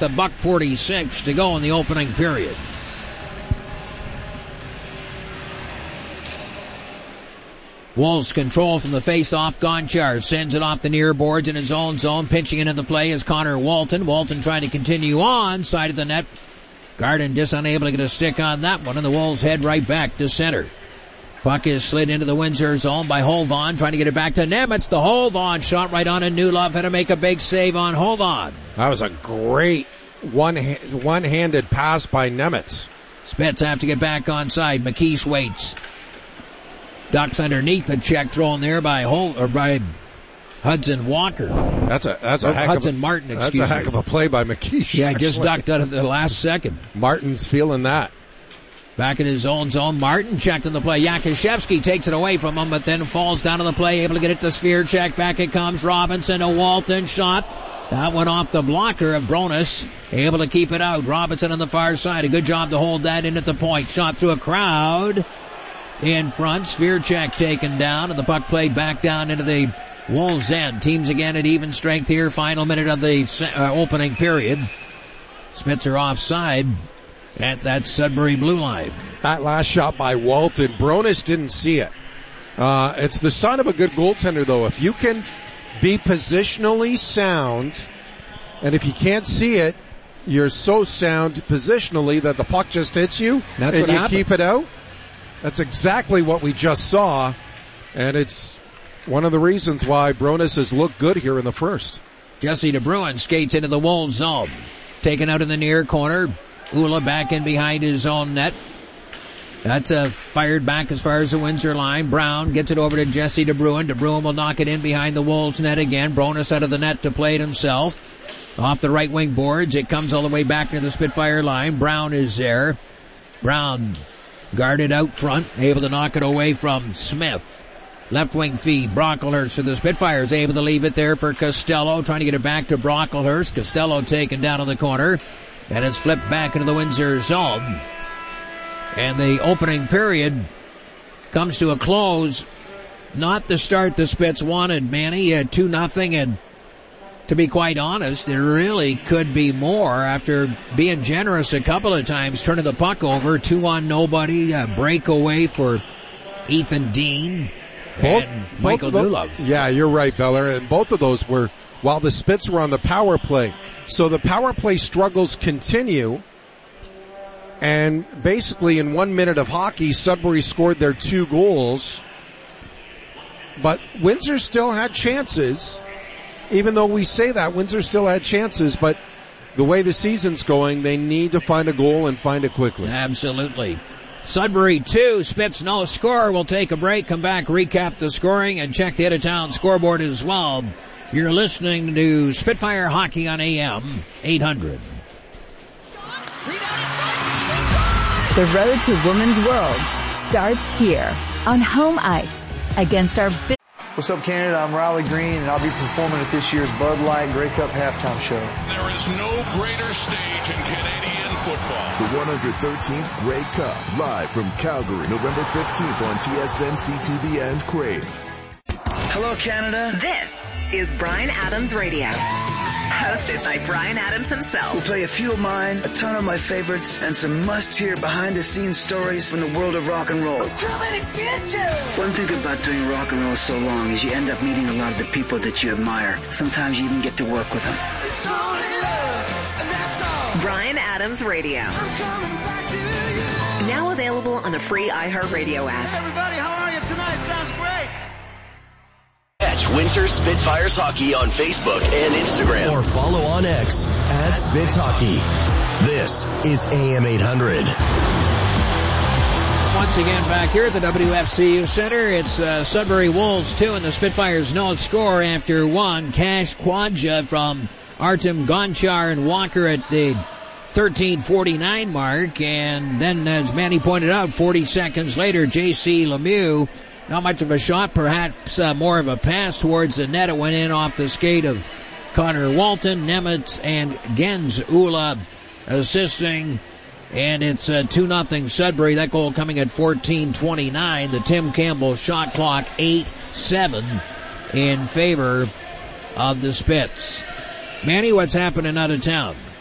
with $1:46 to go in the opening period. Wolves control from the face-off. Gonchar sends it off the near boards in his own zone. Pinching into the play is Connor Walton. Walton trying to continue on. Side of the net. Garden just unable to get a stick on that one, and the Wolves head right back to center. Puck is slid into the Windsor zone by Holvon, trying to get it back to Nemitz. The Holvon shot right on, and Newlove had to make a big save on Holvon. That was a great one-handed pass by Nemitz. Spits have to get back on side. McKees waits. Ducks underneath a check thrown there by Hudson Walker. That's a heck Hudson of a, Martin, excuse That's a heck of a play by McKees. Yeah, just ducked out of the last second. Martin's feeling that. Back in his own zone, Martin checked in the play. Yakushevsky takes it away from him, but then falls down to the play, able to get it to Sphere check. Back it comes. Robinson, a Walton shot. That went off the blocker of Bronis. Able to keep it out. Robinson on the far side. A good job to hold that in at the point. Shot through a crowd in front. Sphere check taken down, and the puck played back down into the Wolves' end. Teams again at even strength here. Final minute of the opening period. Spitzer offside at that Sudbury blue line. That last shot by Walton, Bronis didn't see it. It's the sign of a good goaltender, though. If you can be positionally sound, and if you can't see it, you're so sound positionally that the puck just hits you, That's and what you happened. keep it out. That's exactly what we just saw, and it's one of the reasons why Bronis has looked good here in the first. Jesse DeBruin skates into the Wolves' zone. Taken out in the near corner. Ula back in behind his own net. That's fired back as far as the Windsor line. Brown gets it over to Jesse DeBruin. DeBruin will knock it in behind the Wolves' net again. Bronis out of the net to play it himself. Off the right wing boards. It comes all the way back to the Spitfire line. Brown is there. Brown guarded out front. Able to knock it away from Smith. Left wing feed. Brocklehurst for the Spitfires. Able to leave it there for Costello. Trying to get it back to Brocklehurst. Costello taken down in the corner. And it's flipped back into the Windsor zone. And the opening period comes to a close. Not the start the Spits wanted, Manny. 2-0. And to be quite honest, there really could be more after being generous a couple of times, turning the puck over. 2-on-nobody. Breakaway for Ethan Dean and Michael Newlove. Yeah, you're right, Beller. And both of those were while the Spits were on the power play. So the power play struggles continue. And basically in 1 minute of hockey, Sudbury scored their 2 goals. But Windsor still had chances. Even though we say that, Windsor still had chances. But the way the season's going, they need to find a goal and find it quickly. Absolutely. Sudbury 2, Spits no score. We'll take a break, come back, recap the scoring, and check the out-of-town scoreboard as well. You're listening to Spitfire Hockey on AM 800. The road to women's world starts here on home ice against our big... What's up, Canada? I'm Riley Green, and I'll be performing at this year's Bud Light Grey Cup halftime show. There is no greater stage in Canadian football. The 113th Grey Cup, live from Calgary, November 15th on TSN, CTV, and Crave. Hello, Canada. This is Bryan Adams Radio. Hosted by Bryan Adams himself. We'll play a few of mine, a ton of my favorites, and some must-hear behind-the-scenes stories from the world of rock and roll. One thing about doing rock and roll so long is you end up meeting a lot of the people that you admire. Sometimes you even get to work with them. Bryan Adams Radio. Now available on the free iHeartRadio app. Everybody, how are you tonight? Sounds great. Catch Windsor Spitfires Hockey on Facebook and Instagram. Or follow on X @Spits Hockey. This is AM 800. Once again back here at the WFCU Center, it's Sudbury Wolves 2 and the Spitfires no score after 1. Cash Quadja from Artem Gonchar and Walker at the 13:49 mark. And then, as Manny pointed out, 40 seconds later, J.C. Lemieux. Not much of a shot, perhaps more of a pass towards the net. It went in off the skate of Connor Walton, Nemitz, and Gens Ula assisting. And it's 2-0 Sudbury. That goal coming at 14:29. The Tim Campbell shot clock 8-7 in favor of the Spits. Manny, what's happening out of town?